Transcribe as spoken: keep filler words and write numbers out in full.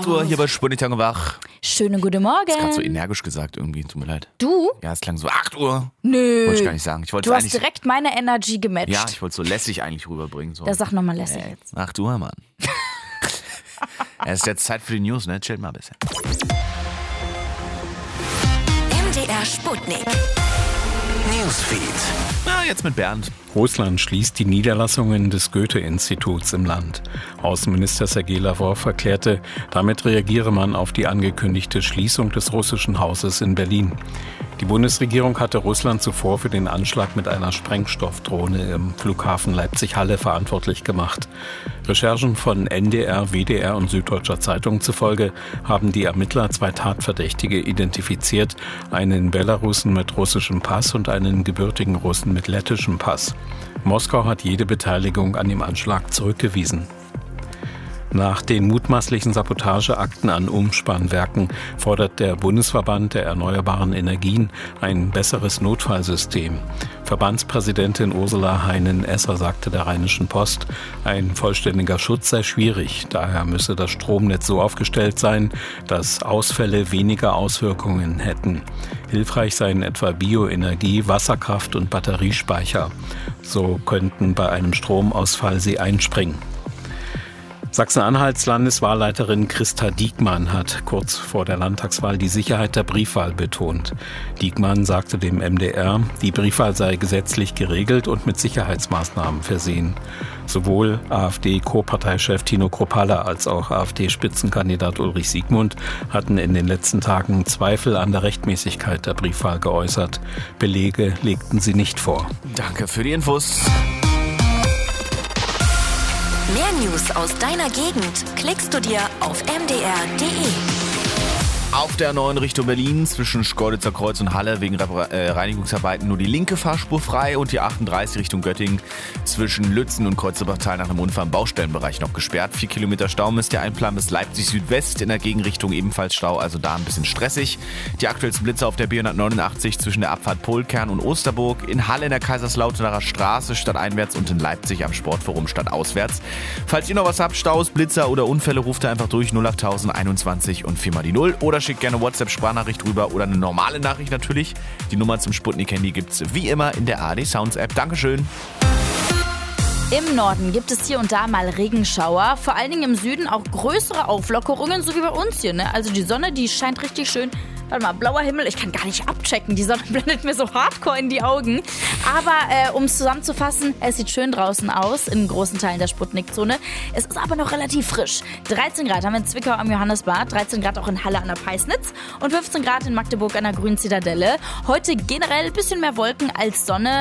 acht Uhr hier bei Sputnik wach. Schönen guten Morgen. Das ist gerade so energisch gesagt irgendwie, tut mir leid. Du? Ja, es klang so acht Uhr. Nö. Wollte ich gar nicht sagen. Ich du hast eigentlich, direkt meine Energy gematcht. Ja, ich wollte so lässig eigentlich rüberbringen. So. Da sag nochmal lässig äh, jetzt. acht Uhr, Mann. Es ist jetzt Zeit für die News, ne? Chill mal ein bisschen. M D R Sputnik. Newsfeed. Ja, jetzt mit Bernd. Russland schließt die Niederlassungen des Goethe-Instituts im Land. Außenminister Sergei Lavrov erklärte, damit reagiere man auf die angekündigte Schließung des russischen Hauses in Berlin. Die Bundesregierung hatte Russland zuvor für den Anschlag mit einer Sprengstoffdrohne im Flughafen Leipzig-Halle verantwortlich gemacht. Recherchen von N D R, W D R und Süddeutscher Zeitung zufolge haben die Ermittler zwei Tatverdächtige identifiziert, einen Belarusen mit russischem Pass und einen gebürtigen Russen mit lettischem Pass. Moskau hat jede Beteiligung an dem Anschlag zurückgewiesen. Nach den mutmaßlichen Sabotageakten an Umspannwerken fordert der Bundesverband der erneuerbaren Energien ein besseres Notfallsystem. Verbandspräsidentin Ursula Heinen-Esser sagte der Rheinischen Post, ein vollständiger Schutz sei schwierig. Daher müsse das Stromnetz so aufgestellt sein, dass Ausfälle weniger Auswirkungen hätten. Hilfreich seien etwa Bioenergie, Wasserkraft und Batteriespeicher. So könnten bei einem Stromausfall sie einspringen. Sachsen-Anhalts Landeswahlleiterin Christa Diekmann hat kurz vor der Landtagswahl die Sicherheit der Briefwahl betont. Diekmann sagte dem M D R, die Briefwahl sei gesetzlich geregelt und mit Sicherheitsmaßnahmen versehen. Sowohl AfD-Co-Parteichef Tino Kruppalla als auch AfD-Spitzenkandidat Ulrich Siegmund hatten in den letzten Tagen Zweifel an der Rechtmäßigkeit der Briefwahl geäußert. Belege legten sie nicht vor. Danke für die Infos. Mehr News aus deiner Gegend klickst du dir auf m d r punkt d e. Auf der neuen Richtung Berlin zwischen Schkeuditzer Kreuz und Halle wegen Repar- äh, Reinigungsarbeiten nur die linke Fahrspur frei und die achtunddreißig Richtung Göttingen zwischen Lützen und Kreuzerbachtal nach einem Unfall im Baustellenbereich noch gesperrt. Vier Kilometer Stau ist der Einplan bis Leipzig Südwest, in der Gegenrichtung ebenfalls Stau, also da ein bisschen stressig. Die aktuellsten Blitze auf der B hundertneunundachtzig zwischen der Abfahrt Polkern und Osterburg, in Halle in der Kaiserslauterer Straße stadteinwärts und in Leipzig am Sportforum stadtauswärts. Falls ihr noch was habt, Staus, Blitzer oder Unfälle, ruft ihr einfach durch null acht einundzwanzig und vier mal die null oder schickt gerne WhatsApp-Sprachnachricht rüber oder eine normale Nachricht natürlich. Die Nummer zum Sputnik-Handy gibt's wie immer in der A R D Sounds App. Dankeschön. Im Norden gibt es hier und da mal Regenschauer, vor allen Dingen im Süden auch größere Auflockerungen, so wie bei uns hier. Ne? Also die Sonne, die scheint richtig schön. Warte mal, blauer Himmel, ich kann gar nicht abchecken. Die Sonne blendet mir so hardcore in die Augen. Aber äh, um es zusammenzufassen, es sieht schön draußen aus, in großen Teilen der Sputnik-Zone. Es ist aber noch relativ frisch. dreizehn Grad haben wir in Zwickau am Johannesbad, dreizehn Grad auch in Halle an der Peisnitz und fünfzehn Grad in Magdeburg an der Grünen Zitadelle. Heute generell ein bisschen mehr Wolken als Sonne.